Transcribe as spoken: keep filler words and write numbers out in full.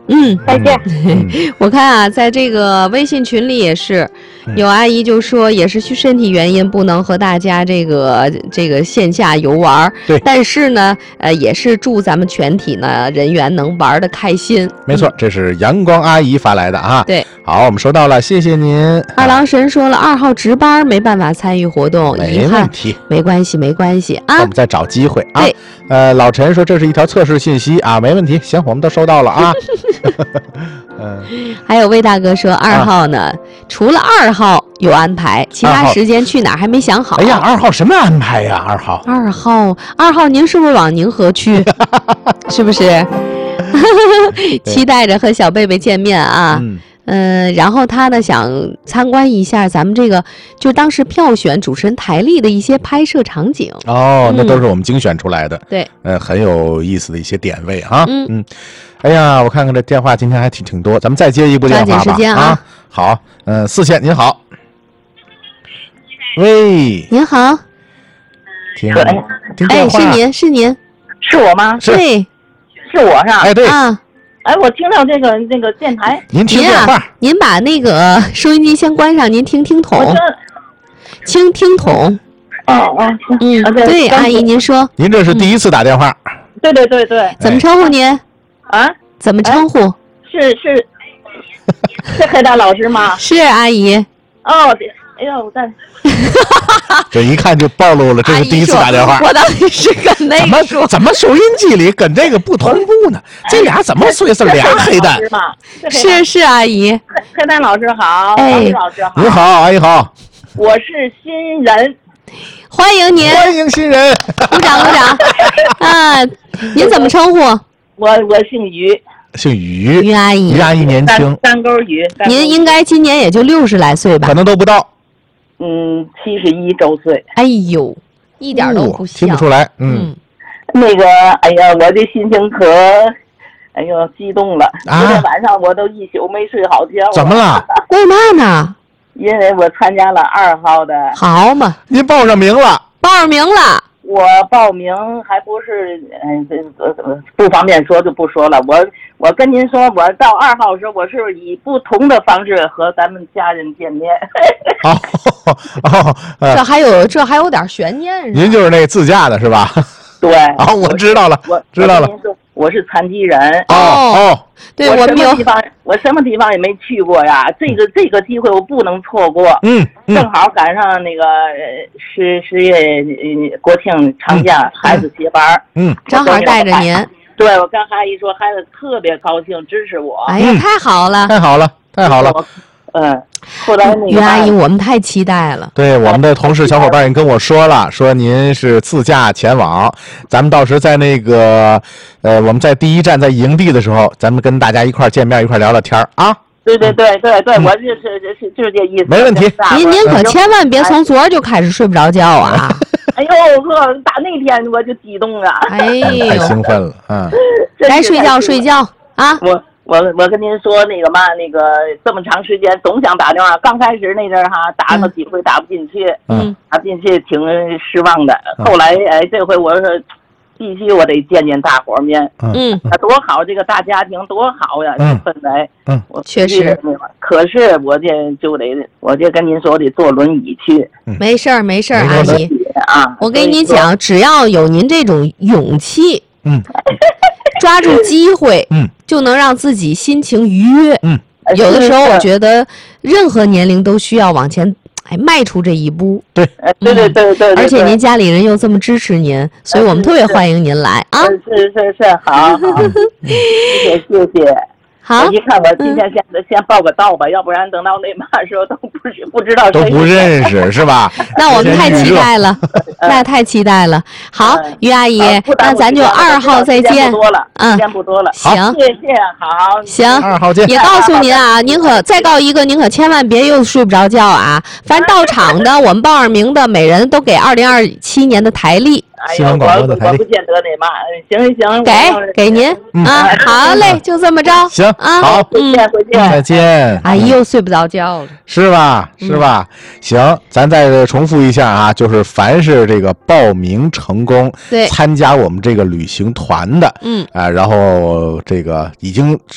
嗯， 再见。 我看啊，在这个微信群里也是，有阿姨就说也是身体原因不能和大家这个这个线下游玩。 对， 但是呢，呃，也是祝咱们全体呢人员能玩得开心。 没错，这是阳光阿姨发来的啊。 对， 好，我们收到了，谢谢您。 二郎神说了，二号值班没办法参与活动，遗憾。 没问题， 没关系，没关系啊。 我们再找机会啊。 对， 呃，老陈说这是一条测试信息啊，没问题，行，我们都收到了啊。嗯， 还有魏大哥说二号呢、啊，除了二号有安排，其他时间去哪儿还没想好。 哎呀，二号什么安排呀？二号， 二号，二号，您是不是往宁河去？是不是？期待着和小贝贝见面啊。嗯。嗯，然后他呢想参观一下咱们这个，就当时票选主持人台历的一些拍摄场景。 哦，那都是我们精选出来的。嗯、 对， 呃，很有意思的一些点位啊。 嗯嗯，哎呀，我看看这电话今天还挺挺多，咱们再接一部电话吧。 抓紧时间啊！ 啊好，嗯、呃，四线您好，喂， 您好， 听听哎，是您是您， 是我吗？ 对， 是我是吧？ 哎，对啊。 哎，我听到这个那个电台， 您听电话， 您把那个收音机先关上，您听听筒，听听筒。 哦哦， 嗯， 啊、 对，阿姨您说， 您这是第一次打电话。 嗯、对对对对。 怎么称呼您？ 啊？ 怎么称呼？ 是是是黑大老师吗？ 是阿姨。 哦，哎呦，我在。 这一看就暴露了，这是第一次打电话。 我当时跟那个怎么怎么收音机里跟这个不同步呢？这俩怎么说是俩黑蛋？ 是是阿姨， 黑黑蛋老师好， 哎， 老师好， 你好，阿姨好， 我是新人， 欢迎您， 欢迎新人， 鼓掌鼓掌啊！您怎么称呼？ 我我姓于。 姓于， 于阿姨， 于阿姨年轻， 三沟于。 您应该今年也就六十来岁吧？ 可能都不到。 嗯，七十一周岁。 哎呦，一点都不像， 听不出来。嗯， 那个，哎呀，我这心情可，哎呦，激动了。 啊、 昨天晚上我都一宿没睡好觉。 怎么了？ 为嘛呢？ 因为我参加了二号的。 好嘛， 您报上名了？ 报上名了。 我报名还不是，嗯、呃，不方便说就不说了。我我跟您说，我到二号的时候，我是以不同的方式和咱们家人见面。 哦哦， 呃、这还有这还有点悬念。 您就是那自驾的是吧？ 对。 啊，我知道了， 我知道了。 我是残疾人。 哦哦， 对， 我们有什么地方我什么地方也没去过呀，这个这个机会我不能错过。 嗯， 正好赶上那个十十月国庆长假，嗯、孩子接班， 嗯， 正好带着您。 对，我跟孩子一说，孩子特别高兴，支持我。 哎呀，太好了， 太好了，太好了。 嗯，后来那个于阿姨，我们太期待了。 对，我们的同事小伙伴也跟我说了，说您是自驾前往，咱们到时在那个呃，我们在第一站在营地的时候，咱们跟大家一块见面，一块聊聊天啊。 对对对对对，嗯、我就是是就是这意思。 没问题。 您您可千万别从昨儿就开始睡不着觉啊！ 哎呦，我打那天我就激动了。 哎呦， 太兴奋了，嗯。 该睡觉睡觉啊！ 我。我我跟您说那个嘛，那个这么长时间总想打电话，刚开始那阵儿哈打了几回打不进去， 嗯， 打不进去挺失望的。嗯、后来哎，这回我说必须我得见见大伙儿面， 嗯， 啊多好，这个大家庭多好呀， 嗯、 这氛围， 嗯， 我确实。 可是我这就得，我这跟您说，我得坐轮椅去。 嗯、 没事儿没事儿，阿姨啊， 我跟你讲，只要有您这种勇气， 嗯。 抓住机会， 嗯， 就能让自己心情愉悦。 嗯， 有的时候我觉得任何年龄都需要往前哎迈出这一步。 对， 对对对对。 而且您家里人又这么支持您，所以我们特别欢迎您来啊！ 是是是，好，好，谢谢谢谢。 好， 我一看我今天先先报个到吧，要不然等到那嘛时候都不是不知道都不认识是吧？ 那我们太期待了，那太期待了。好，于阿姨，那咱就二号再见。 嗯，时间不多了， 行， 谢谢，好， 行， 二号见。 也告诉您啊，您可再告一个，您可千万别又睡不着觉啊！凡到场的，我们报上名的，每人都给二零二七年的台历。 新闻广播的台历， 我不见得那嘛，行行， 给给您啊，好嘞，就这么着。 行啊， 好， 嗯， 再见。 阿姨又睡不着觉了， 是吧？是吧？行，咱再重复一下啊，就是凡是这个报名成功， 对， 参加我们这个旅行团的， 嗯啊，然后这个已经